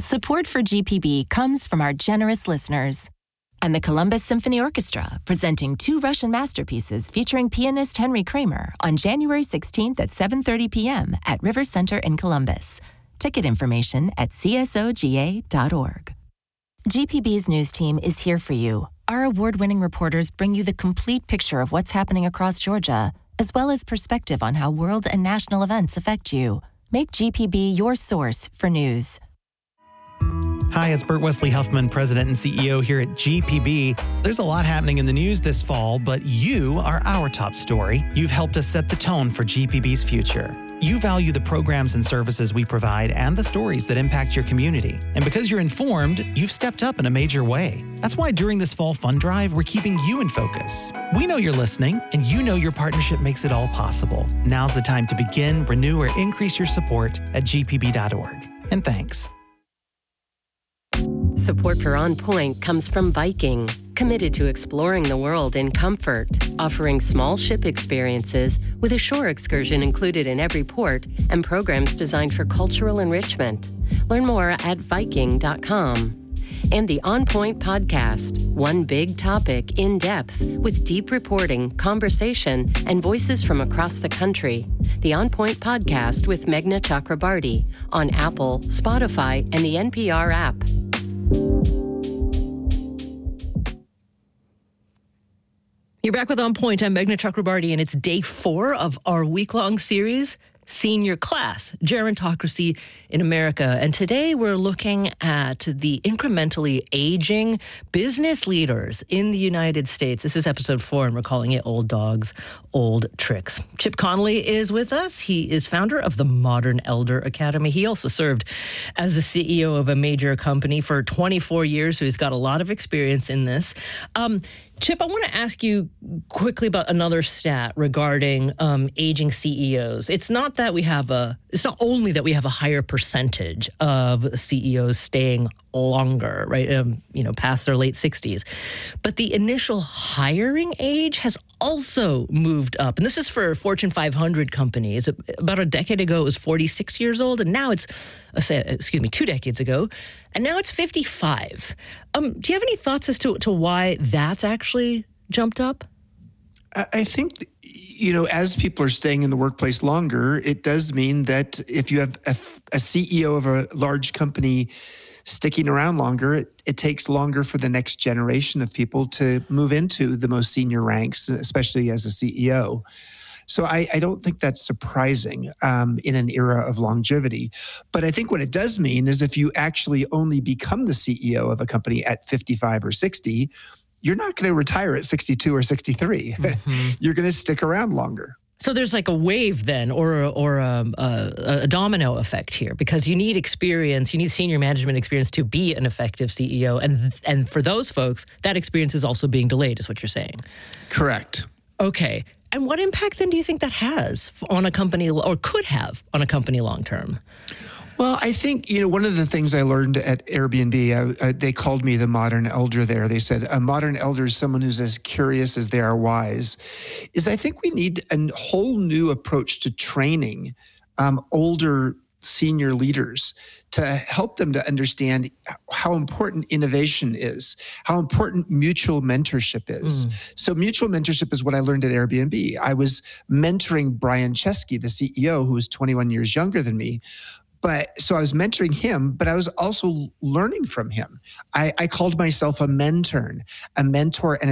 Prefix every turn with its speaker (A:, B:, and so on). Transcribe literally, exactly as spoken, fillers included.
A: Support for G P B comes from our generous listeners and the Columbus Symphony Orchestra, presenting two Russian masterpieces featuring pianist Henry Kramer on January sixteenth at seven thirty p.m. at River Center in Columbus. Ticket information at c s o g a dot org. G P B's news team is here for you. Our award-winning reporters bring you the complete picture of what's happening across Georgia, as well as perspective on how world and national events affect you. Make G P B your source for news.
B: Hi, it's Burt Wesley Huffman, President and C E O here at G P B. There's a lot happening in the news this fall, but you are our top story. You've helped us set the tone for G P B's future. You value the programs and services we provide and the stories that impact your community. And because you're informed, you've stepped up in a major way. That's why during this fall fund drive, we're keeping you in focus. We know you're listening, and you know your partnership makes it all possible. Now's the time to begin, renew, or increase your support at g p b dot org. And thanks.
C: Support for On Point comes from Viking, committed to exploring the world in comfort, offering small ship experiences with a shore excursion included in every port and programs designed for cultural enrichment. Learn more at viking dot com. And the On Point podcast, one big topic in depth with deep reporting, conversation, and voices from across the country. The On Point podcast with Meghna Chakrabarti on Apple, Spotify, and the N P R app.
D: You're back with On Point. I'm Meghna Chakrabarti, and it's day four of our week-long series, Senior Class, Gerontocracy in America. And today we're looking at the incrementally aging business leaders in the United States. This is episode four, and we're calling it Old Dogs, Old Tricks. Chip Conley is with us. He is founder of the Modern Elder Academy. He also served as the C E O of a major company for twenty-four years, so he's got a lot of experience in this. Um, Chip, I want to ask you quickly about another stat regarding um, aging C E Os. It's not that we have a, it's not only that we have a higher percentage of C E Os staying longer, right, um, you know, past their late sixties, but the initial hiring age has also moved up. And this is for Fortune five hundred companies. About a decade ago, it was forty-six years old, and now it's, uh, say, excuse me, two decades ago, and now it's fifty-five. Um, do you have any thoughts as to, to why that's actually jumped up?
E: I think, you know, as people are staying in the workplace longer, it does mean that if you have a, a C E O of a large company sticking around longer, it, it takes longer for the next generation of people to move into the most senior ranks, especially as a C E O. So I, I don't think that's surprising um, in an era of longevity. But I think what it does mean is if you actually only become the C E O of a company at fifty-five or sixty, you're not going to retire at sixty-two or sixty-three. Mm-hmm. You're going to stick around longer.
D: So there's like a wave then, or or a, a, a domino effect here, because you need experience, you need senior management experience to be an effective C E O, and and for those folks, that experience is also being delayed, is what you're saying.
E: Correct.
D: Okay, and what impact then do you think that has on a company, or could have on a company long term?
E: Well, I think, you know, one of the things I learned at Airbnb, uh, uh, they called me the modern elder there. They said a modern elder is someone who's as curious as they are wise, is I think we need a whole new approach to training um, older senior leaders to help them to understand how important innovation is, how important mutual mentorship is. Mm. So mutual mentorship is what I learned at Airbnb. I was mentoring Brian Chesky, the C E O, who was twenty-one years younger than me. But so I was mentoring him, but I was also learning from him. I, I called myself a mentern, a mentor and